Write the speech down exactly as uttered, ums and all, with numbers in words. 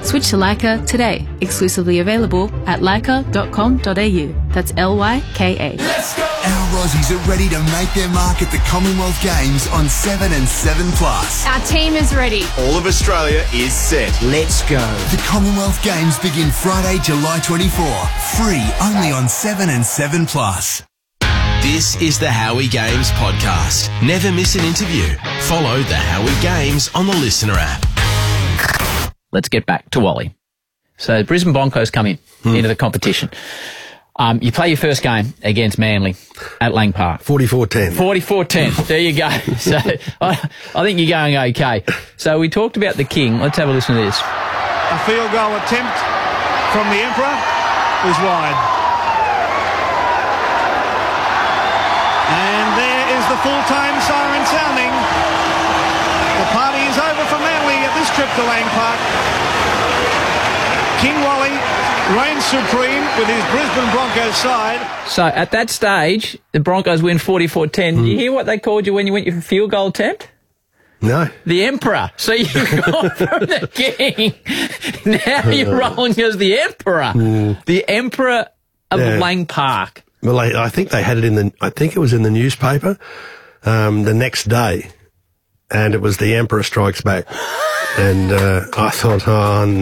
Switch to Leica today. Exclusively available at leica dot com dot a u. That's L Y K A. Let's go! Our Aussies are ready to make their mark at the Commonwealth Games on seven and seven plus. Our team is ready. All of Australia is set. Let's go. The Commonwealth Games begin Friday, July twenty-fourth. Free only on seven and seven plus. This is the Howie Games podcast. Never miss an interview. Follow the Howie Games on the Listener app. Let's get back to Wally. So Brisbane Broncos come in hmm. into the competition. Um, you play your first game against Manly at Lang Park. forty-four ten. forty-four ten. There you go. So I, I think you're going okay. So we talked about the King. Let's have a listen to this. A field goal attempt from the Emperor is wide. And there is the full-time siren sounding. The party is over for Manly at this trip to Lang Park. King Wally reigns supreme with his Brisbane Broncos side. So at that stage, the Broncos win forty-four ten. Mm. Did you hear what they called you when you went your field goal attempt? No. The Emperor. So you've gone from the King. Now you're rolling as the Emperor. Mm. The Emperor of yeah. Lang Park. Well, I, I think they had it in the, I think it was in the newspaper um, the next day, and it was the Emperor Strikes Back. And uh, I thought, oh,